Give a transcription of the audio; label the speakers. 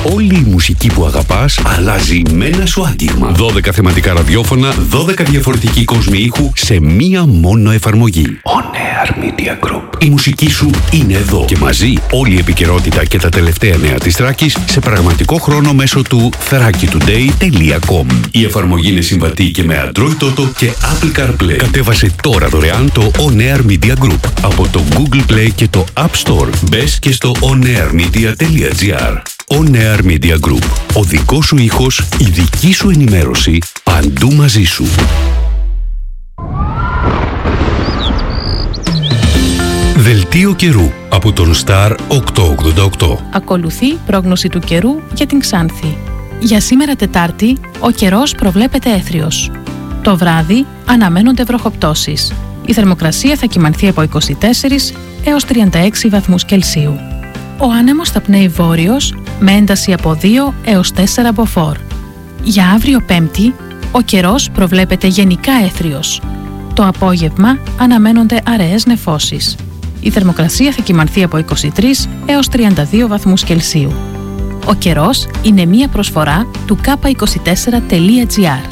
Speaker 1: Όλη η μουσική που αγαπάς αλλάζει με ένα σου άτιγμα. 12 θεματικά ραδιόφωνα, 12 διαφορετικοί κόσμοι ήχου σε μία μόνο εφαρμογή. On Air Media Group. Η μουσική σου είναι εδώ και μαζί όλη η επικαιρότητα και τα τελευταία νέα της Θράκης σε πραγματικό χρόνο μέσω του thrakitoday.com. Η εφαρμογή είναι συμβατή και με Android Auto και Apple CarPlay. Κατέβασε τώρα δωρεάν το On Air Media Group από το Google Play και το App Store. Μπες και στο onairmedia.gr. On Air Media Group. Ο δικός σου ήχος, η δική σου ενημέρωση, παντού μαζί σου. Δελτίο καιρού από τον Star 888.
Speaker 2: Ακολουθεί πρόγνωση του καιρού για την Ξάνθη. Για σήμερα Τετάρτη, ο καιρός προβλέπεται έθριος. Το βράδυ αναμένονται βροχοπτώσεις. Η θερμοκρασία θα κυμανθεί από 24 έως 36 βαθμούς Κελσίου. Ο άνεμος θα πνέει βόρειος με ένταση από 2 έως 4 μποφόρ. Για αύριο Πέμπτη, ο καιρός προβλέπεται γενικά έθριος. Το απόγευμα αναμένονται αραιές νεφώσεις. Η θερμοκρασία θα κυμανθεί από 23 έως 32 βαθμούς Κελσίου. Ο καιρός είναι μία προσφορά του k24.gr.